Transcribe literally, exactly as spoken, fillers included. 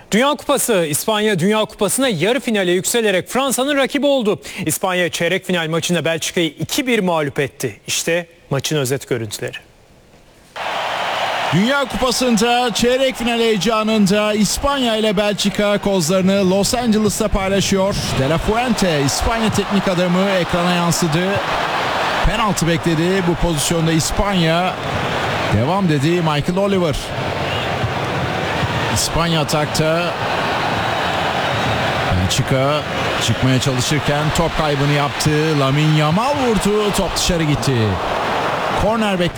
Dünya Kupası, İspanya Dünya Kupası'na yarı finale yükselerek Fransa'nın rakibi oldu. İspanya çeyrek final maçında Belçika'yı iki bir mağlup etti. İşte maçın özet görüntüleri. Dünya Kupası'nda çeyrek final heyecanında İspanya ile Belçika kozlarını Los Angeles'ta paylaşıyor. De La Fuente, İspanya teknik adamı, ekrana yansıdı. Penaltı bekledi. Bu pozisyonda İspanya devam dedi. Michael Oliver. İspanya atakta. Belçika çıkmaya çalışırken top kaybını yaptı. Lamine Yamal vurdu. Top dışarı gitti. Korner bekledi.